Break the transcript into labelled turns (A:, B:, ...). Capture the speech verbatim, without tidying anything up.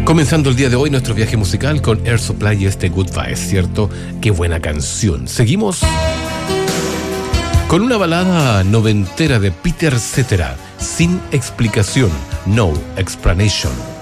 A: Comenzando el día de hoy nuestro viaje musical con Air Supply y este Goodbye, ¿cierto? Qué buena canción. Seguimos con una balada noventera de Peter Cetera, Sin Explicación, No Explanation.